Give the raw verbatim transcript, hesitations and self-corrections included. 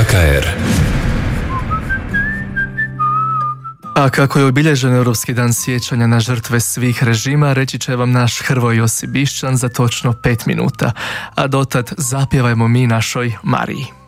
A K R. A kako je obilježen Europski dan sjećanja na žrtve svih režima, reći će vam naš Hrvoje Josip Bišćan za točno pet minuta. A dotad zapjevajmo mi našoj Mariji.